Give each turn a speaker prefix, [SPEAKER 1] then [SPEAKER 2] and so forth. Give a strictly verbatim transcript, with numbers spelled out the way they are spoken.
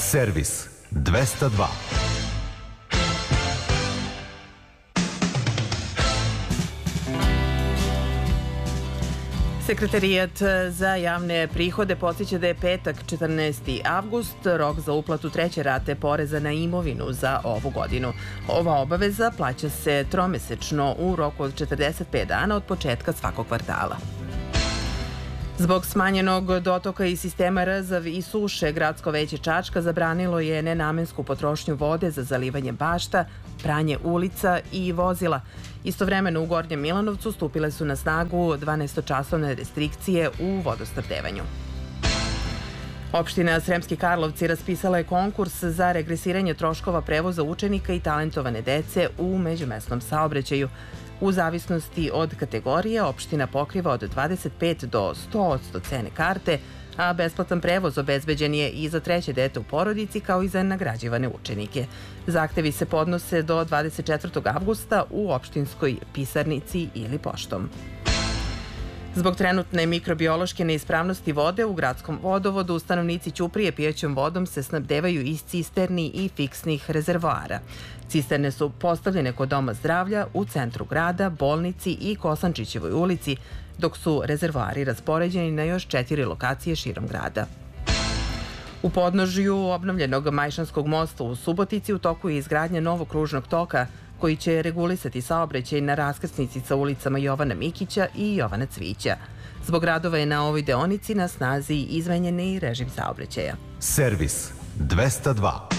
[SPEAKER 1] Servis dvesta dva.
[SPEAKER 2] Sekretarijat za javne prihode podsjeća da je petak četrnaesti avgust rok za uplatu treće rate poreza na imovinu za ovu godinu. Ova obaveza plaća se tromesečno u roku od četrdeset pet dana od početka svakog kvartala. Zbog smanjenog dotoka iz sistema R Z A V i suše, Gradsko veće Čačka zabranilo je nenamensku potrošnju vode za zalivanje bašta, pranje ulica i vozila. Istovremeno u Gornjem Milanovcu stupile su na snagu dvanaestočasovne restrikcije u vodosnabdevanju. Opština Sremski Karlovci raspisala je konkurs za regresiranje troškova prevoza učenika i talentovane dece u međumesnom saobraćaju. U zavisnosti od kategorije, opština pokriva od dvadeset pet do sto posto cene karte, a besplatan prevoz obezbeđen je i za treće dete u porodici kao i za nagrađivane učenike. Zahtevi se podnose do dvadeset četvrtog avgusta u opštinskoj pisarnici ili poštom. Zbog trenutne mikrobiološke neispravnosti vode u gradskom vodovodu, stanovnici Ćuprije pijaćom vodom se snabdevaju iz cisterni i fiksnih rezervoara. Cisterne su postavljene kod Doma zdravlja, u centru grada, bolnici i Kosančićevoj ulici, dok su rezervoari raspoređeni na još četiri lokacije širom grada. U podnožju obnovljenog Majšanskog mosta u Subotici u toku je izgradnja novog kružnog toka koji će regulisati saobraćaj na raskrsnici sa ulicama Jovana Mikića i Jovana Cvića. Zbog radova je na ovoj deonici na snazi izmenjen i režim saobraćaja.
[SPEAKER 1] Servis dvesta dva.